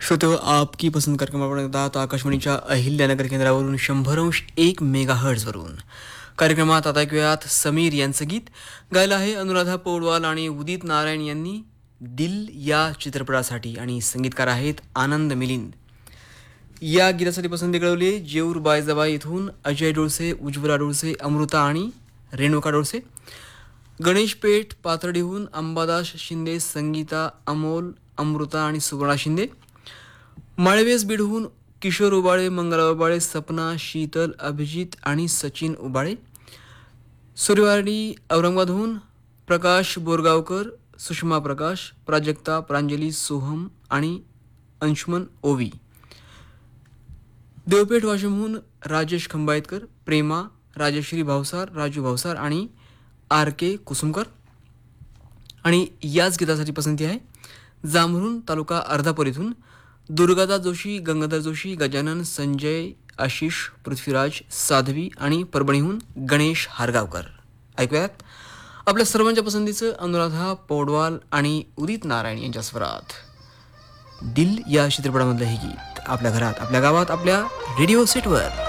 श्रोते हो, आपकी पसंद कार्यक्रम आपण आता आकाशवाणीच्या अहिल्यानगर केंद्रावरून 100.1 मेगाहर्ट्झवरून. कार्यक्रमात आता ऐकूयात समीर यांचं गीत. गायलं आहे अनुराधा पौडवाल आणि उदित नारायण यांनी. दिल या चित्रपटासाठी आणि संगीतकार आहेत आनंद मिलिंद. या गीतासाठी पसंती कळवली जेऊर बायजाबाई इथून अजय डोळसे, उज्ज्वला डोळसे, अमृता आणि रेणुका डोळसे. गणेश पेठ पाथर्डीहून अंबादास शिंदे, संगीता, अमोल, अमृता आणि सुवर्णा शिंदे. माळवेस बीडहून किशोर उबाळे, मंगला उबाळे, सपना, शीतल, अभिजित आणि सचिन उबाळे. सूर्यवाडी औरंगाबादहून प्रकाश बोरगावकर, सुषमा प्रकाश, प्राजक्ता, प्रांजली, सोहम आणि अंशुमन ओवी. देवपेठ वाशिमहून राजेश खंबायतकर, प्रेमा, राजश्री भावसार, राजू भावसार आणि आर के कुसुमकर. आणि याच गीतासाठी पसंती आहे जांभरून तालुका अर्धापूर इथून दुर्गादास जोशी, गंगाधर जोशी, गजानन, संजय, आशिष, पृथ्वीराज, साध्वी आणि परभणीहून गणेश हारगावकर. ऐकूयात आपल्या सर्वांच्या पसंतीचं अनुराधा पौडवाल आणि उदित नारायण यांच्या स्वरात दिल या चित्रपटामधलं हे गीत आपल्या घरात, आपल्या गावात, आपल्या रेडिओ सेटवर.